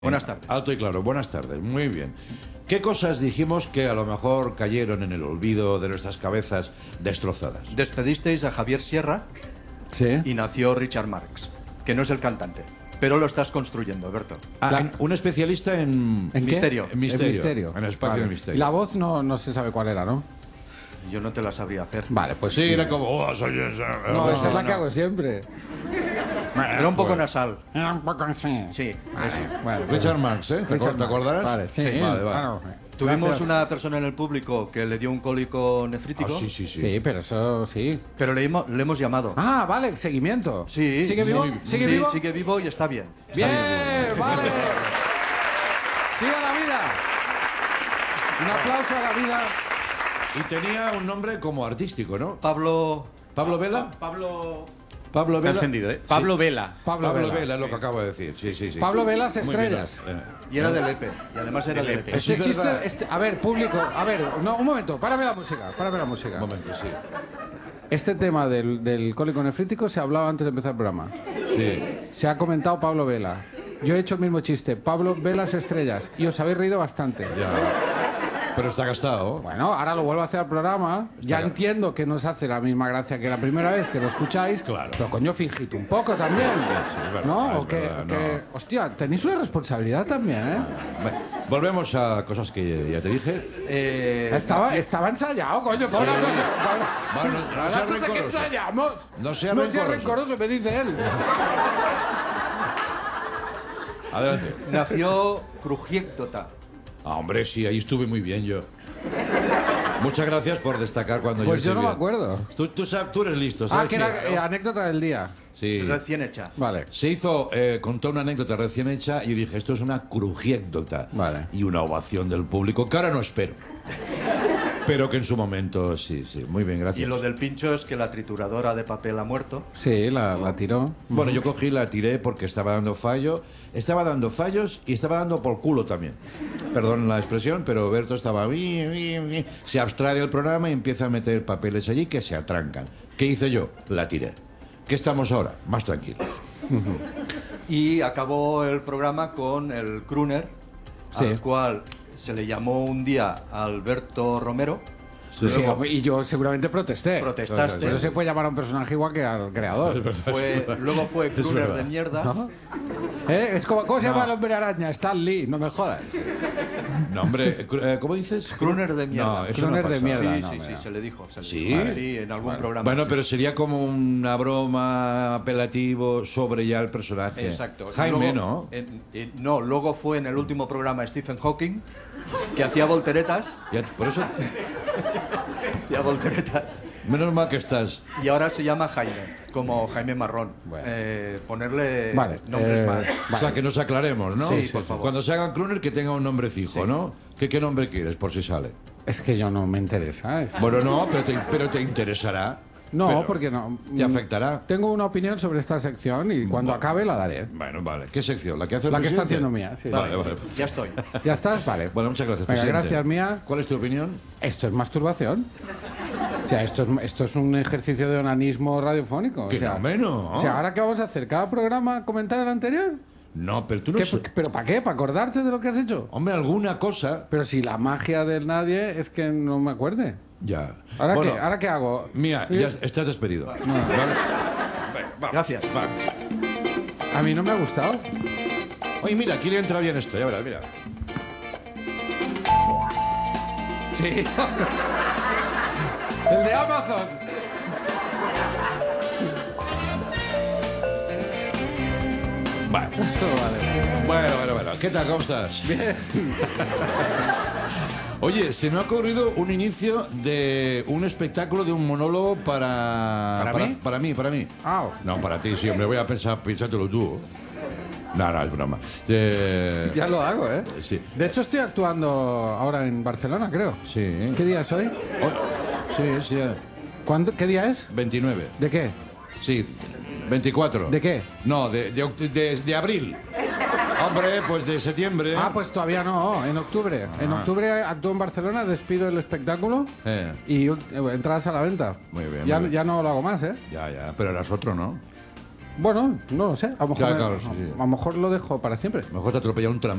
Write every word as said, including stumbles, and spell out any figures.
Buenas tardes. Alto y claro, buenas tardes, muy bien. ¿Qué cosas dijimos que a lo mejor cayeron en el olvido de nuestras cabezas destrozadas? Despedisteis a Javier Sierra Sí. y nació Richard Marx, que no es el cantante, pero lo estás construyendo, Berto. Ah, La- en- un especialista en, ¿En qué? Misterio. en misterio. En misterio. En el espacio Vale. de misterio. La voz no, no se sabe cuál era, ¿no? Yo no te la sabría hacer. Vale, pues Sí, era como... oh, soy esa. No, esa es la no. que hago siempre. Era un poco Pues- nasal. Era un poco así. Sí, Vale, eso. bueno, Richard Marx, ¿eh? ¿Te, Richard acor- te Marx. acordarás? Vale, sí, vale, vale. claro. Tuvimos Gracias. una persona en el público que le dio un cólico Ah, nefrítico, sí, sí, sí. Sí, pero eso sí. pero le, hemos- le hemos llamado. Ah, vale, seguimiento. Sí, ¿Sigue vivo? sí, ¿Sigue sí, vivo? sigue vivo y está bien. Está Bien, bien. vale. Siga la vida. Un aplauso a la vida. Y tenía un nombre como artístico, ¿no? Pablo... ¿Pablo Vela? Pablo... Pablo Está Vela. encendido, ¿eh? Pablo Vela. Pablo, Pablo Vela. Vela, es lo que acabo de decir. Sí, sí, sí. Pablo Velas Muy bien. Estrellas. Eh, Y era de Lepe. Y además era de Lepe. Eso Este es verdad. chiste, este- a ver, público, a ver, no, un momento, párame la música, párame la música. Un momento, sí. Este tema del, del cólico nefrítico se hablaba antes de empezar el programa. Sí. Se ha comentado Pablo Vela. Yo he hecho el mismo chiste, Pablo Velas Estrellas, y os habéis reído bastante. Ya. Pero está gastado. Bueno, ahora lo vuelvo a hacer al programa. Ya Está- entiendo que no os hace la misma gracia que la primera vez que lo escucháis. Claro. Pero coño, fingid un poco también. es verdad, ¿No? es O que, verdad, o que- no. hostia, tenéis una responsabilidad también, ¿eh? Bueno, volvemos a cosas que ya te dije. Eh, Estaba, estaba ensayado, coño. Para una cosa, para- Bueno, no para sea una cosa que rencoroso. ensayamos. No sea no rencoroso. rencoroso, me dice él. Adelante. nació Crujiéctota. Ah, hombre, sí, ahí estuve muy bien yo. Muchas gracias por destacar cuando Pues yo yo estoy no me bien. acuerdo. Tú, tú, sab- tú eres listo, Ah, ¿sabes? que era qué? eh, anécdota del día. Sí. Recién hecha. Vale. Se hizo, eh, contó una anécdota recién hecha y dije, esto es una crujiécdota. Vale. Y una ovación del público, que ahora no espero. Pero que en su momento, sí, sí. Muy bien, Y gracias. lo del pincho es que la trituradora de papel ha muerto. Sí, la, la tiró. Bueno, yo cogí, la tiré porque estaba dando fallo. Estaba dando fallos y estaba dando por culo también. Perdón la expresión, pero Berto estaba... "Bi, bi, bi". Se abstrae del programa y empieza a meter papeles allí que se atrancan. ¿Qué hice yo? La tiré. ¿Qué estamos ahora? Más tranquilos. Y acabó el programa con el crooner, Sí. al cual se le llamó un día Alberto Romero. Sí, hombre, y yo seguramente protesté. Protestaste. Pero se puede llamar a un personaje igual que al creador. Fue, luego fue crooner verdad. de mierda. ¿No? ¿Eh? Es como, ¿cómo se No. llama el hombre araña? Stan Lee, no me jodas. No, hombre, eh, ¿cómo dices? Crooner de mierda. No, eso Crooner no de pasa. mierda. Sí, no, sí, mira. sí, se le dijo. se le ¿Sí? dijo. Sí, en algún programa. Bueno, sí. pero sería como una broma apelativo sobre ya el personaje. Exacto. Jaime, Luego, ¿no? en- en- no, luego fue en el último programa Stephen Hawking, que hacía volteretas. Ya, por eso, Hacía volteretas. menos mal que estás. Y ahora se llama Jaime, como Jaime Marrón. Bueno. Eh, ponerle Vale, nombres eh, más. O sea, que nos aclaremos, ¿no? Sí, por favor. Cuando se haga crooner, que tenga un nombre fijo, Sí. ¿no? ¿Qué, ¿Qué nombre quieres, por si sale? Es que yo no me interesa. es- Bueno, no, pero te, pero te interesará. No, Pero porque no. ¿Te afectará? Tengo una opinión sobre esta sección y cuando acabe la daré. Bueno, vale. ¿Qué sección? ¿La que hace el La que está presidente? haciendo mía. sí. Vale, vale. Ya estoy. ¿Ya estás? Vale. Bueno, muchas gracias, Venga, presidente. gracias, mía. ¿Cuál es tu opinión? Esto es masturbación. O sea, esto es, esto es un ejercicio de onanismo radiofónico. O Que sea, no, menos. O sea, ¿ahora qué vamos a hacer? ¿Cada programa comentar el anterior? No, pero tú no ¿Qué- sé- ¿Pero para qué? ¿Para acordarte de lo que has hecho? Hombre, alguna cosa. Pero si la magia del nadie es que no me acuerde. Ya. ¿Ahora, Bueno, qué, ¿ahora qué hago? Mía, ya estás despedido. Vale. Venga, va. Gracias. Va. A mí no me ha gustado. Oye, mira, aquí le entra bien esto, ya verás, mira. Sí. El de Amazon. Vale. Esto vale. Bueno, bueno, bueno. ¿Qué tal? ¿Cómo estás? Bien. Oye, se me ha ocurrido un inicio de un espectáculo, de un monólogo para... ¿Para mí? Para mí, para mí. Ah, No, para ti, sí, hombre, voy a pensar, pensártelo tú. No, no, es broma. Eh, ya lo hago, ¿eh? Sí. De hecho, estoy actuando ahora en Barcelona, creo. Sí. ¿Qué día es hoy? Oh, sí, sí. ¿Cuándo? ¿Qué día es? veintinueve. ¿De qué? Sí, veinticuatro. ¿De qué? No, de, de, oct- de- de abril. Hombre, pues de septiembre. Ah, pues todavía no, en octubre. En Ah. octubre actúo en Barcelona, despido el espectáculo Eh, y eh, entradas a la venta. Muy bien, Ya, muy bien. ya no lo hago más, ¿eh? ya, ya, pero eras otro, ¿no? Bueno, no lo sé. A lo mejor, Claro, me- claro, sí, sí. a lo mejor lo dejo para siempre. Mejor te atropella un tram.